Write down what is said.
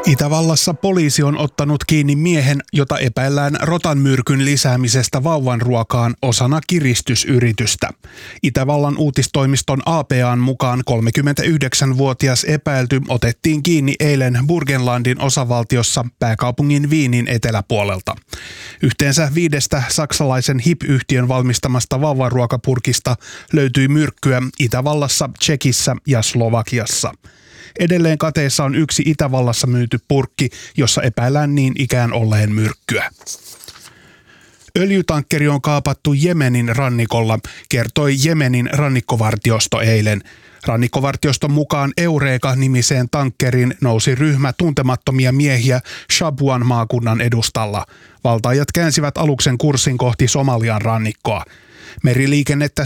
Itävallassa poliisi on ottanut kiinni miehen, jota epäillään rotanmyrkyn lisäämisestä vauvanruokaan osana kiristysyritystä. Itävallan uutistoimiston APA:n mukaan 39-vuotias epäilty otettiin kiinni eilen Burgenlandin osavaltiossa pääkaupungin Wienin eteläpuolelta. Yhteensä 5 saksalaisen HIP-yhtiön valmistamasta vauvanruokapurkista löytyi myrkkyä Itävallassa, Tšekissä ja Slovakiassa. Edelleen kateessa on 1 Itävallassa myyty purkki, jossa epäillään niin ikään olleen myrkkyä. Öljytankkeri on kaapattu Jemenin rannikolla, kertoi Jemenin rannikkovartiosto eilen. Rannikkovartioston mukaan Eureka-nimiseen tankkeriin nousi ryhmä tuntemattomia miehiä Shabuan maakunnan edustalla. Valtaajat käänsivät aluksen kurssin kohti Somalian rannikkoa. Meriliikennettä